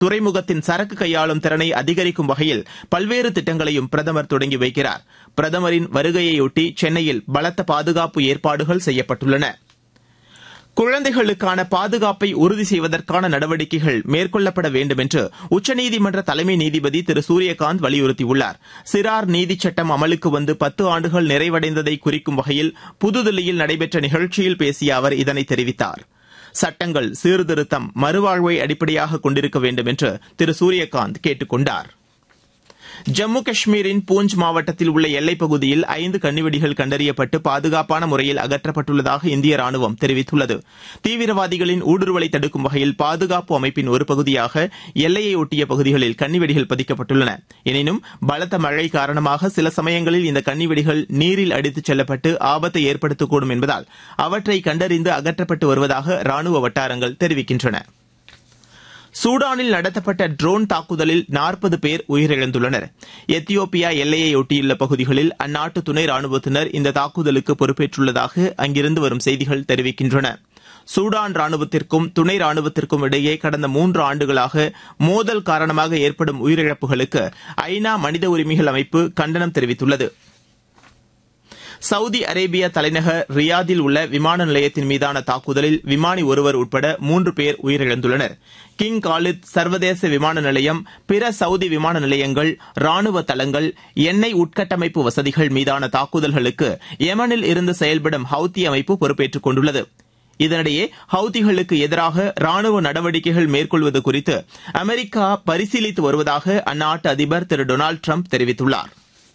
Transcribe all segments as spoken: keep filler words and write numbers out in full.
துறைமுகத்தின் சரக்கு கையாளும் திறனை அதிகரிக்கும் வகையில் பல்வேறு திட்டங்களையும் பிரதமர் தொடங்கி வைக்கிறார். பிரதமரின் வருகையையொட்டி சென்னையில் பலத்த பாதுகாப்பு ஏற்பாடுகள் செய்யப்பட்டுள்ளன. குழந்தைகளுக்கான பாதுகாப்பை உறுதி செய்வதற்கான நடவடிக்கைகள் மேற்கொள்ளப்பட வேண்டும் என்று உச்சநீதிமன்ற தலைமை நீதிபதி திரு சூரியகாந்த் வலியுறுத்தியுள்ளார். சிறார் நீதிச் சட்டம் அமலுக்கு வந்து பத்து ஆண்டுகள் நிறைவடைந்ததை குறிக்கும் வகையில் புதுதில்லியில் நடைபெற்ற நிகழ்ச்சியில் பேசிய அவர் இதனை தெரிவித்தார். சட்டங்கள் சீர்திருத்தம், மறுவாழ்வை அடிப்படையாக கொண்டிருக்க வேண்டும் என்று திரு சூரியகாந்த் கேட்டுக் கொண்டார். ஜம்மு காஷ்மீரின் பூஞ்ச் மாவட்டத்தில் உள்ள எல்லைப் பகுதியில் ஐந்து கன்னிவெடிகள் கண்டறியப்பட்டு பாதுகாப்பான முறையில் அகற்றப்பட்டுள்ளதாக இந்திய ராணுவம் தெரிவித்துள்ளது. தீவிரவாதிகளின் ஊடுருவலை தடுக்கும் வகையில் பாதுகாப்பு அமைப்பின் ஒரு பகுதியாக எல்லையை ஒட்டிய பகுதிகளில் கன்னிவெடிகள் பதிக்கப்பட்டுள்ளன. எனினும் பலத்த மழை காரணமாக சில சமயங்களில் இந்த கன்னிவெடிகள் நீரில் அடித்துச் செல்லப்பட்டு ஆபத்தை ஏற்படுத்தக்கூடும் என்பதால் அவற்றை கண்டறிந்து அகற்றப்பட்டு வருவதாக ராணுவ வட்டாரங்கள் தெரிவிக்கின்றன. சூடானில் நடத்தப்பட்ட ட்ரோன் தாக்குதலில் நாற்பது பேர் உயிரிழந்துள்ளனர். எத்தியோப்பியா எல்லையை ஒட்டியுள்ள பகுதிகளில் அந்நாட்டு துணை ராணுவத்தினர் இந்த தாக்குதலுக்கு பொறுப்பேற்றுள்ளதாக அங்கிருந்து வரும் செய்திகள் தெரிவிக்கின்றன. சூடான் ராணுவத்திற்கும் துணை ராணுவத்திற்கும் இடையே கடந்த மூன்று ஆண்டுகளாக மோதல் காரணமாக ஏற்படும் உயிரிழப்புகளுக்கு ஐநா மனித உரிமைகள் அமைப்பு கண்டனம் தெரிவித்துள்ளது. சவுதி அரேபியா தலைநகர் ரியாதில் உள்ள விமான நிலையத்தின் மீதான தாக்குதலில் விமானி ஒருவர் உட்பட மூன்று பேர் உயிரிழந்துள்ளனர். கிங் காலித் சர்வதேச விமான நிலையம், பிற சவுதி விமான நிலையங்கள், ராணுவ தளங்கள், எண்ணெய் உட்கட்டமைப்பு வசதிகள் மீதான தாக்குதல்களுக்கு யெமனில் இருந்து செயல்படும் ஹவுத்தி அமைப்பு பொறுப்பேற்றுக் கொண்டுள்ளது. இதனிடையே ஹவுத்திகளுக்கு எதிராக ராணுவ நடவடிக்கைகள் மேற்கொள்வது குறித்து அமெரிக்கா பரிசீலித்து வருவதாக அந்நாட்டு அதிபர் திரு டொனால்டு டிரம்ப் தெரிவித்துள்ளார்.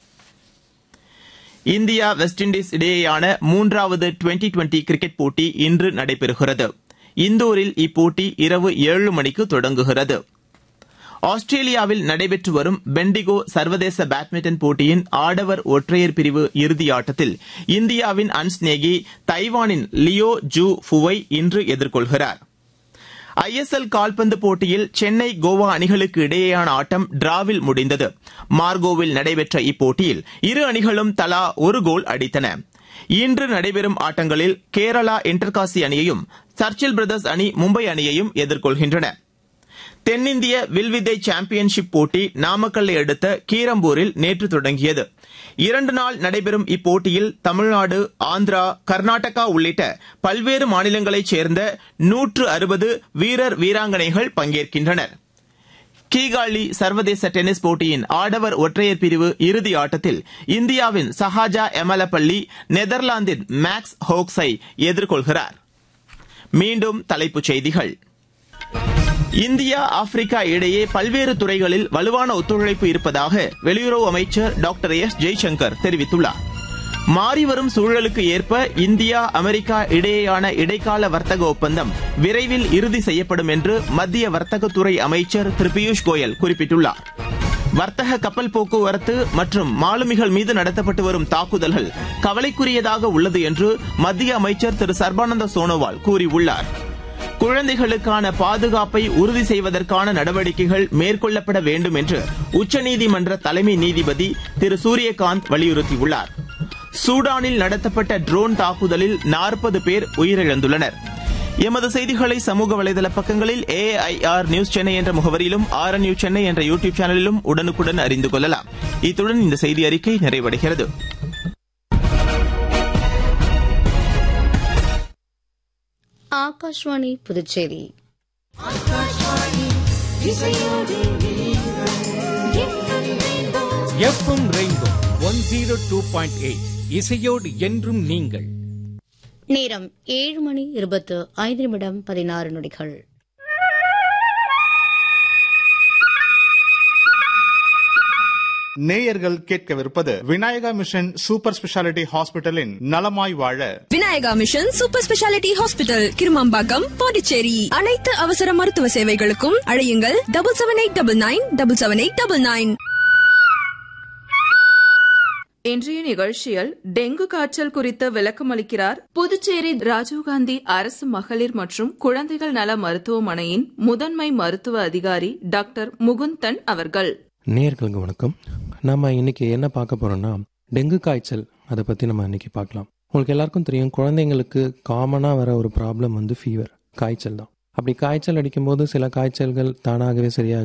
இந்தியா வெஸ்ட் இண்டீஸ் இடையேயான மூன்றாவது டுவெண்டி டுவெண்டி கிரிக்கெட் போட்டி இன்று நடைபெறுகிறது. இந்தூரில் இப்போட்டி இரவு ஏழு மணிக்கு தொடங்குகிறது. ஆஸ்திரேலியாவில் நடைபெற்று வரும் பெண்டிகோ சர்வதேச பேட்மிண்டன் போட்டியின் ஆடவர் ஒற்றையர் பிரிவு இறுதியாட்டத்தில் இந்தியாவின் அன்ஸ் நேகி தைவானின் லியோ ஜூ ஃபுவை இன்று எதிர்கொள்கிறார். ஐ எஸ் எல் கால்பந்து போட்டியில் சென்னை கோவா அணிகளுக்கு இடையேயான ஆட்டம் டிராவில் முடிந்தது. மார்கோவில் நடைபெற்ற இப்போட்டியில் இரு அணிகளும் தலா ஒரு கோல் அடித்தன. இன்று நடைபெறும் ஆட்டங்களில் கேரளா இன்டர்காசி அணியையும் சர்ச்சில் பிரதர்ஸ் அணி மும்பை அணியையும் எதிர்கொள்கின்றன. தென்னிந்திய வில்வித்தை சாம்பியன்ஷிப் போட்டி நாமக்கல்லை அடுத்த கீரம்பூரில் நேற்று தொடங்கியது. இரண்டு நாள் நடைபெறும் இப்போட்டியில் தமிழ்நாடு, ஆந்திரா, கர்நாடகா உள்ளிட்ட பல்வேறு மாநிலங்களைச் சேர்ந்த நூற்று அறுபது வீரர் வீராங்கனைகள் பங்கேற்கின்றனர். கீகாலி சர்வதேச டென்னிஸ் போட்டியின் ஆடவர் ஒற்றையர் பிரிவு இறுதி ஆட்டத்தில் இந்தியாவின் சஹாஜா எமலப்பள்ளி நெதர்லாந்தின் மேக்ஸ் ஹோக்ஸை எதிர்கொள்கிறார். மீண்டும் தலைப்புச் செய்திகள். இந்தியா ஆப்பிரிக்கா இடையே பல்வேறு துறைகளில் வலுவான ஒத்துழைப்பு இருப்பதாக வெளியுறவு அமைச்சர் டாக்டர் எஸ் ஜெய்சங்கர் தெரிவித்துள்ளார். மாறிவரும் சூழலுக்கு ஏற்ப இந்தியா அமெரிக்கா இடையேயான இடைக்கால வர்த்தக ஒப்பந்தம் விரைவில் இறுதி செய்யப்படும் என்று மத்திய வர்த்தகத்துறை அமைச்சர் திரு பியூஷ் கோயல் குறிப்பிட்டுள்ளார். வர்த்தக கப்பல் போக்குவரத்து மற்றும் மாலுமிகள் மீது நடத்தப்பட்டு வரும் தாக்குதல்கள் கவலைக்குரியதாக உள்ளது என்று மத்திய அமைச்சர் திரு சர்பானந்த சோனோவால் கூறியுள்ளார். குழந்தைகளுக்கான பாதுகாப்பை உறுதி செய்வதற்கான நடவடிக்கைகள் மேற்கொள்ளப்பட வேண்டும் என்று உச்சநீதிமன்ற தலைமை நீதிபதி திரு சூரியகாந்த் வலியுறுத்தியுள்ளார். சூடானில் நடத்தப்பட்ட ட்ரோன் தாக்குதலில் நாற்பது பேர் உயிரிழந்துள்ளனர். எமது செய்திகளை சமூக வலைதள பக்கங்களில் ஏ ஐ ஆர் நியூஸ் சென்னை என்ற முகவரியிலும் ஆர் என் யூ சென்னை என்ற யூடியூப் சேனலிலும் உடனுக்குடன் அறிந்து கொள்ளலாம். இத்துடன் இந்த செய்தி அறிக்கை நிறைவடைகிறது. Akashvani Puducherry. FM rainbow one zero two point eight இசையோடு என்றும் நீங்கள். நேரம் ஏழு மணி இருபத்து ஐந்து நிமிடம் பதினாறு நொடிகள். நேயர்கள் கேட்கவிருப்பது விநாயகா மிஷன் சூப்பர் ஸ்பெஷாலிட்டி ஹாஸ்பிட்டலின் நலமாய் வாழ. Vinayaka mission super speciality hospital, Kirumampakkam, Pondicherry. அனைத்து அவசர மருத்துவ சேவைகளுக்கும் அழையுங்கள் double seven eight double nine double seven eight double nine. இன்றைய நிகழ்ச்சியில் டெங்கு காய்ச்சல் குறித்து விளக்கம் அளிக்கிறார் புதுச்சேரி ராஜீவ்காந்தி அரசு மகளிர் மற்றும் குழந்தைகள் நல மருத்துவமனையின் முதன்மை மருத்துவ அதிகாரி டாக்டர் முகுந்தன் அவர்கள். நேயர்களுக்கு வணக்கம். நம்ம இன்னைக்கு என்ன பார்க்க போறோம்னா டெங்கு காய்ச்சல், அதை பற்றி நம்ம இன்னைக்கு பார்க்கலாம். உங்களுக்கு எல்லாருக்கும் தெரியும், குழந்தைங்களுக்கு காமனாக வர ஒரு ப்ராப்ளம் வந்து ஃபீவர், காய்ச்சல் தான். அப்படி காய்ச்சல் அடிக்கும்போது சில காய்ச்சல்கள் தானாகவே சரியாக